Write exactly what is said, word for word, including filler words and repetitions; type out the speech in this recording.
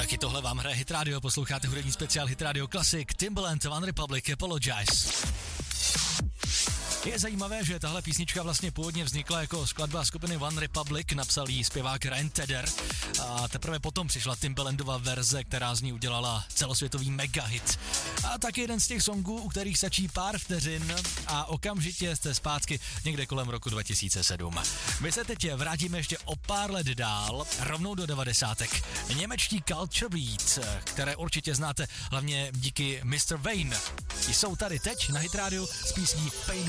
Taky tohle vám hraje Hit Radio, posloucháte hudební speciál Hit Radio Classic, Timbaland, One Republic, Apologize. Je zajímavé, že tahle písnička vlastně původně vznikla jako skladba skupiny One Republic, napsal jí zpěvák Ryan Tedder a teprve potom přišla Timbalandova verze, která z ní udělala celosvětový megahit. A taky jeden z těch songů, u kterých stačí pár vteřin a okamžitě jste zpátky někde kolem roku dva tisíce sedm. My se teď vrátíme ještě o pár let dál, rovnou do devadesátek. Němečtí Culture Beat, které určitě znáte hlavně díky mister Wayne. Jsou tady teď na Hit Radio s písní Painu